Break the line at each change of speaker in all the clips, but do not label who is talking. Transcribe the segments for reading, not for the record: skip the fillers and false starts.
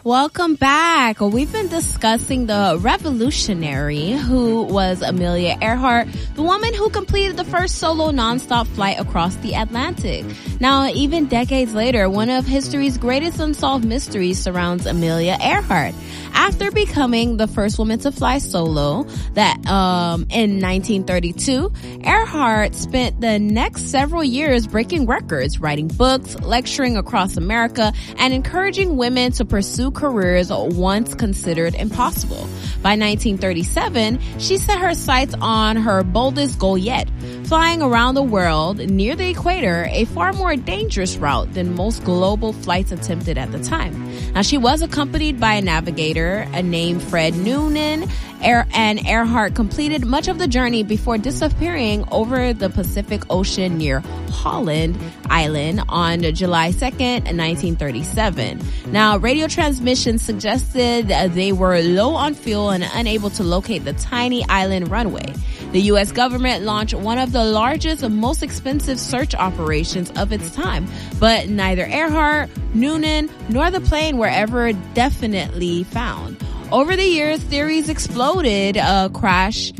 Welcome back. We've been discussing the revolutionary who was Amelia Earhart, the woman who completed the first solo nonstop flight across the Atlantic. Now, even decades later, one of history's greatest unsolved mysteries surrounds Amelia Earhart. After becoming the first woman to fly solo in 1932, Earhart spent the next several years breaking records, writing books, lecturing across America, and encouraging women to pursue careers once considered impossible. By 1937, she set her sights on her boldest goal yet, flying around the world near the equator, a far more dangerous route than most global flights attempted at the time. Now, she was accompanied by a navigator named Fred Noonan, and Earhart completed much of the journey before disappearing over the Pacific Ocean near Holland Island on July 2nd, 1937. Now, radio transmissions suggested they were low on fuel and unable to locate the tiny island runway. The U.S. government launched one of the largest and most expensive search operations of its time, but neither Earhart, Noonan, nor the plane were ever definitely found. Over the years, theories exploded, crash,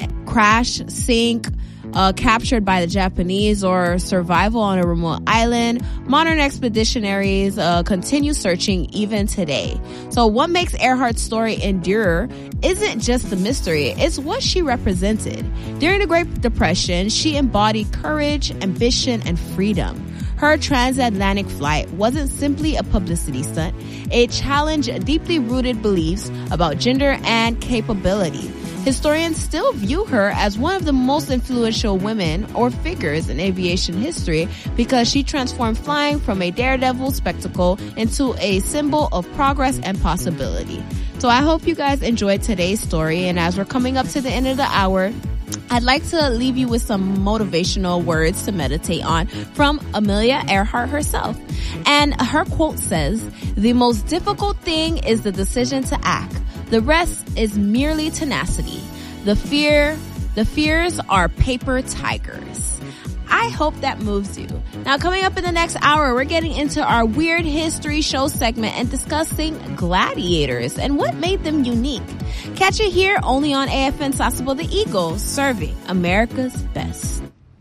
sink, captured by the Japanese, or survival on a remote island. Modern expeditionaries continue searching even today. So what makes Earhart's story endure isn't just the mystery, it's what she represented. During the Great Depression, she embodied courage, ambition, and freedom. Her transatlantic flight wasn't simply a publicity stunt. It challenged deeply rooted beliefs about gender and capability. Historians still view her as one of the most influential women or figures in aviation history because she transformed flying from a daredevil spectacle into a symbol of progress and possibility. So I hope you guys enjoyed today's story, and as we're coming up to the end of the hour, I'd like to leave you with some motivational words to meditate on from Amelia Earhart herself. And her quote says, "The most difficult thing is the decision to act. The rest is merely tenacity. The fears are paper tigers." I hope that moves you. Now, coming up in the next hour, we're getting into our Weird History Show segment and discussing gladiators and what made them unique. Catch it here only on AFN Sasebo the Eagle, serving America's best.